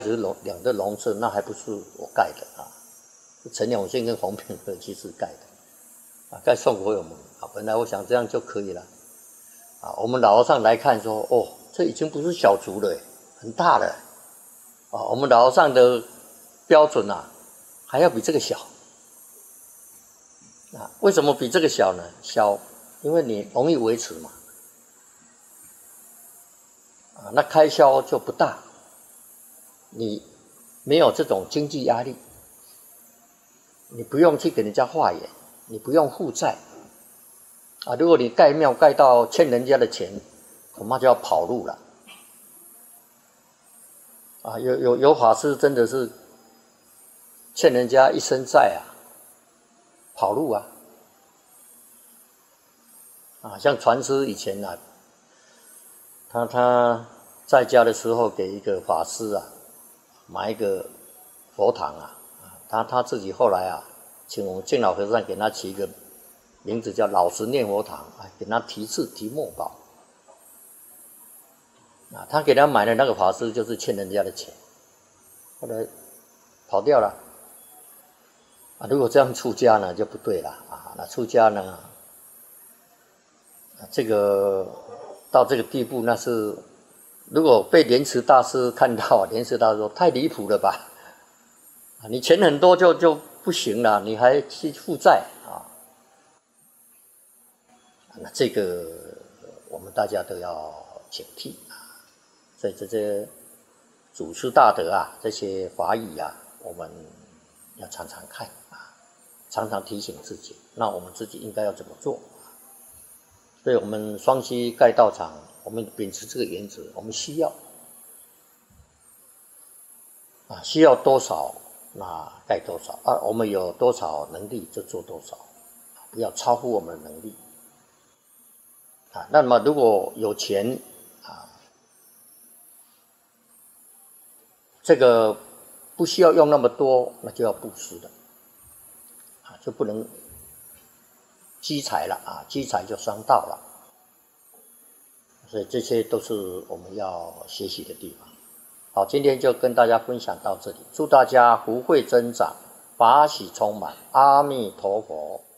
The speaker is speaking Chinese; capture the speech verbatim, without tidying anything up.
只是农两个农舍，那还不是我盖的啊，是陈永信跟洪炳和其实盖的啊，盖送国有门啊。本来我想这样就可以了啊。我们老和尚来看说，哦，这已经不是小竹了，很大了啊。我们老和尚的标准啊，还要比这个小啊。为什么比这个小呢？小，因为你容易维持嘛啊，那开销就不大。你没有这种经济压力，你不用去给人家化缘，你不用负债啊。如果你盖庙盖到欠人家的钱，恐怕就要跑路了啊。有有有法师真的是欠人家一身债啊，跑路啊啊。像传师以前啊，他他在家的时候给一个法师啊买一个佛堂啊，他他自己后来啊，请我们净老和尚给他起一个名字叫老实念佛堂，给他题字题墨宝啊。他给他买的那个法师就是欠人家的钱，后来跑掉了啊。如果这样出家呢，就不对了啊。那出家呢，这个到这个地步，那是。如果被莲池大师看到，莲池大师说太离谱了吧？你钱很多就就不行了，你还去负债啊？那这个我们大家都要警惕啊。所以这些祖师大德啊，这些法语啊，我们要常常看啊，常常提醒自己。那我们自己应该要怎么做？所以我们双溪盖道场。我们秉持这个原则，我们需要啊，需要多少那盖多少啊，我们有多少能力就做多少，不要超乎我们的能力啊。那么如果有钱啊，这个不需要用那么多，那就要布施的啊，就不能积财了啊，积财就伤道了。所以这些都是我们要学习的地方。好，今天就跟大家分享到这里，祝大家福慧增长，法喜充满，阿弥陀佛。